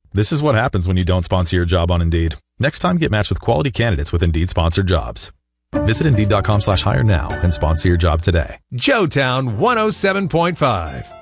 This is what happens when you don't sponsor your job on Indeed. Next time, get matched with quality candidates with Indeed sponsored jobs. Visit Indeed.com/hire now and sponsor your job today. Joetown 107.5.